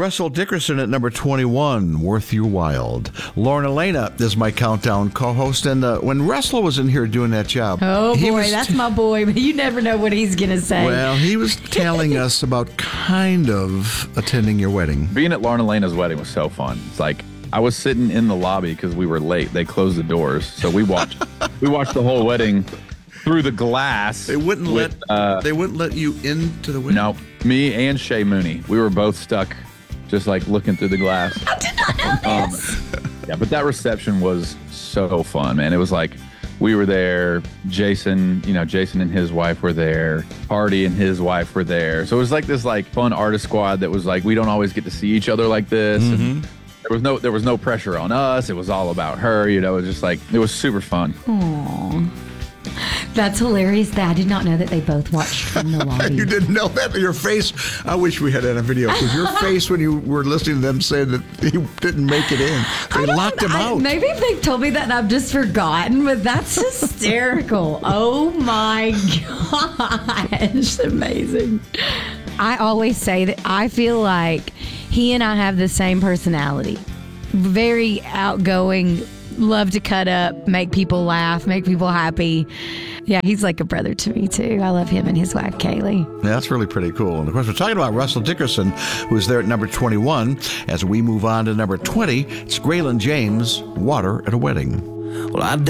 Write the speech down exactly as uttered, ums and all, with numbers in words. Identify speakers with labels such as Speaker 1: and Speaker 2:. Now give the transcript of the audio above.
Speaker 1: Russell Dickerson at number twenty-one, Worth Your While. Lauren Elena is my countdown co-host, and uh, when Russell was in here doing that job...
Speaker 2: Oh,
Speaker 1: he
Speaker 2: boy,
Speaker 1: was
Speaker 2: that's t- my boy, but you never know what he's going to say.
Speaker 1: Well, he was telling us about kind of attending your wedding.
Speaker 3: Being at Lauren Elena's wedding was so fun. It's like, I was sitting in the lobby because we were late. They closed the doors, so we watched we watched the whole wedding through the glass.
Speaker 1: They wouldn't
Speaker 3: with,
Speaker 1: let
Speaker 3: uh,
Speaker 1: they wouldn't let you into the wedding.
Speaker 3: No, me and Shay Mooney, we were both stuck, just like looking through the glass.
Speaker 2: I did not know this.
Speaker 3: Um, yeah, but that reception was so fun, man. It was like we were there. Jason, you know, Jason and his wife were there. Hardy and his wife were there. So it was like this like fun artist squad that was like, we don't always get to see each other like this.
Speaker 1: Mm-hmm.
Speaker 3: And there was no there was no pressure on us. It was all about her. You know, it was just like it was super fun.
Speaker 2: Aww. That's hilarious. I did not know that they both watched from the lobby.
Speaker 1: You didn't know that? Your face, I wish we had that on video, because your face when you were listening to them saying that he didn't make it in. They locked him
Speaker 2: I,
Speaker 1: out.
Speaker 2: Maybe they've told me that and I've just forgotten, but that's hysterical. Oh my gosh. Amazing. I always say that I feel like he and I have the same personality. Very outgoing, love to cut up, make people laugh, make people happy. Yeah, he's like a brother to me, too. I love him and his wife, Kaylee.
Speaker 1: Yeah, that's really pretty cool. And, of course, we're talking about Russell Dickerson, who's there at number twenty-one. As we move on to number twenty, it's Graylin James, Water at a Wedding.
Speaker 4: Well, I